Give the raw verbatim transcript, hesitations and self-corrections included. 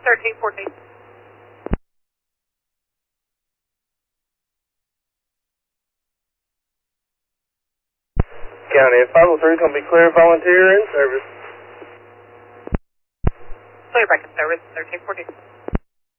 thirteen fourteen. County five oh three is going to be clear, volunteer in service. Clear back in service, thirteen fourteen.